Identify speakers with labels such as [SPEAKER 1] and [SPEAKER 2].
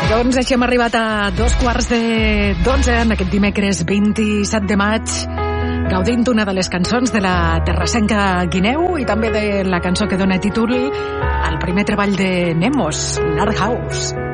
[SPEAKER 1] Doncs així hem arribat a 11:15 en aquest dimecres 27 de maig, gaudint una de les cançons de la terrassenca Guineu i també de la cançó que dona títol al primer treball de Nemos, l'Art House.